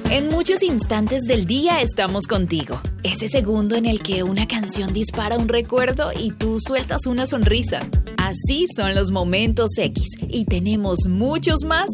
En muchos instantes del día estamos contigo. Ese segundo en el que una canción dispara un recuerdo y tú sueltas una sonrisa. Así son los momentos X y tenemos muchos más